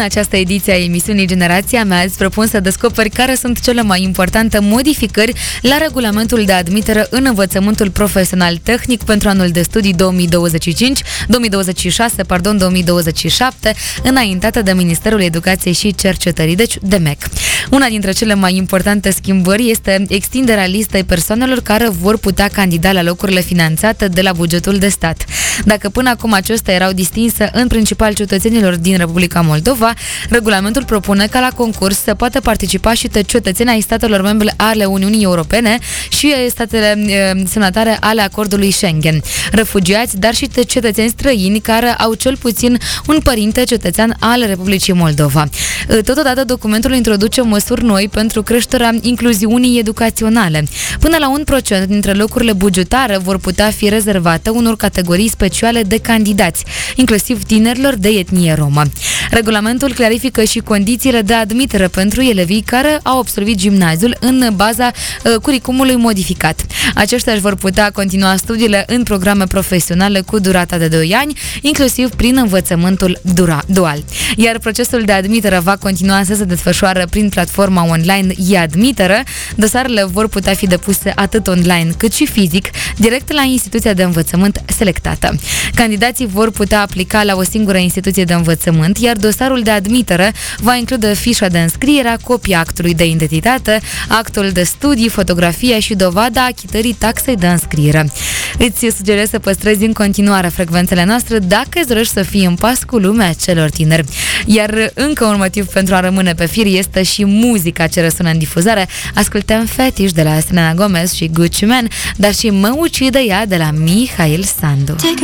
această ediție a emisiunii Generația Mea îți propun să descoperi care sunt cele mai importante modificări la regulamentul de admitere în învățământul profesional tehnic pentru anul de studii 2026, înaintată de Ministerul Educației și Cercetării, deci DEMEC. Una dintre cele mai importante schimbări este extinderea listei persoanelor care vor putea candida la locurile finanțate de la bugetul de stat. Dacă până acum acestea erau distinse în principal cetățenilor din Republica Moldova, regulamentul propune ca la concurs să poată participa și cetățenii ai statelor membre ale Uniunii Europene și statele semnatare ale acordului Schengen, refugiați, dar și cetățeni străini care au cel puțin un părinte cetățean al Republicii Moldova. Totodată, documentul introduce măsuri noi pentru creșterea incluziunii educaționale. Până la 1% dintre locurile bugetare vor putea fi rezervate unor categorii speciale de candidați, inclusiv tinerilor de etnie romă. Regulamentul clarifică și condițiile de admitere pentru elevii care au absolvit gimnaziul în baza curriculumului modificat. Aceștia își vor putea continua studiile în programe profesionale cu durata de 2 ani, inclusiv prin învățământul dual. Iar procesul de admitere va continua să se desfășoare prin platforma online e-admitere. Dosarele vor putea fi depuse atât online cât și fizic, direct la instituția de învățământ selectată. Candidații vor putea aplica la o singură instituție de învățământ, iar dosarul de admitere va include fișa de înscriere, copia actului de identitate, actul de studii, fotografia și dovada achitării taxei de înscriere. Îți sugerez să păstrezi în continuare frecvențele noastre dacă îți dorești să fii în pas cu lumea celor tineri. Iar încă un motiv pentru a rămâne pe fir este și muzica ce răsună în difuzare. Ascultăm Fetish de la Selena Gomez și Gucci Mane, dar și Mă ucide ea de la Mihail Sandu.